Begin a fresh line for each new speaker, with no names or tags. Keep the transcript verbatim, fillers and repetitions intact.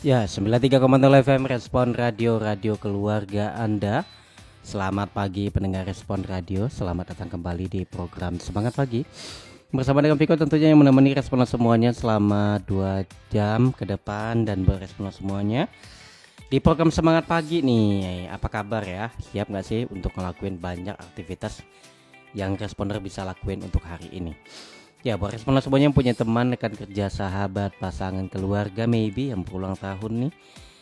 Ya, sembilan puluh tiga koma nol F M Respon Radio, radio keluarga Anda. Selamat pagi pendengar Respon Radio. Selamat datang kembali di program Semangat Pagi. Bersama dengan Viko tentunya yang menemani respon semuanya selama dua jam ke depan dan berespon semuanya. Di program Semangat Pagi nih, apa kabar ya? Siap gak sih untuk ngelakuin banyak aktivitas yang responer bisa lakuin untuk hari ini? Ya, buat responder semuanya yang punya teman, rekan kerja, sahabat, pasangan, keluarga maybe yang berulang tahun nih,